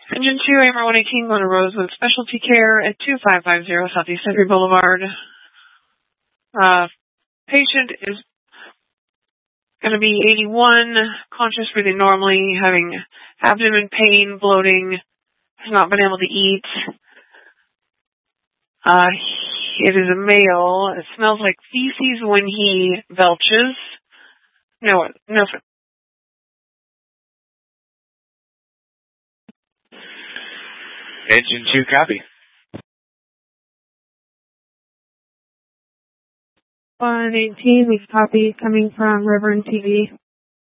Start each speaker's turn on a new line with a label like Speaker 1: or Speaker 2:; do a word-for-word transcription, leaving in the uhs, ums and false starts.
Speaker 1: Engine two, A M R one eighteen, going to Rosewood Specialty Care at two five five zero Southeast Century Boulevard. Uh, patient is going to be eighty-one, conscious, breathing normally, having abdomen pain, bloating, has not been able to eat. Uh, it is a male. It smells like feces when he belches. No, no.
Speaker 2: Engine two, copy.
Speaker 3: one eighteen, we copy, coming from Reverend T V.